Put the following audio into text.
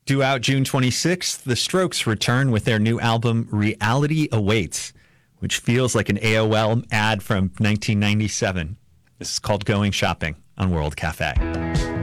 Due out June 26th, The Strokes return with their new album, Reality Awaits, which feels like an AOL ad from 1997. This is called Going Shopping on World Cafe.